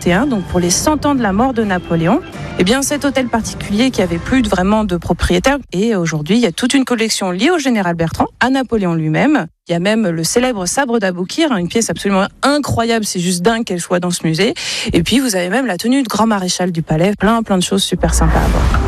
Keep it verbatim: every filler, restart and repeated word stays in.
et un, donc pour les cent ans de la mort de Napoléon. Eh bien, cet hôtel particulier qui avait plus de, vraiment de propriétaires, et aujourd'hui, il y a toute une collection liée au général Bertrand, à Napoléon lui-même. Il y a même le célèbre sabre d'Aboukir, une pièce absolument incroyable, c'est juste dingue qu'elle soit dans ce musée. Et puis, vous avez même la tenue de grand maréchal du palais, plein, plein de choses super sympas à voir.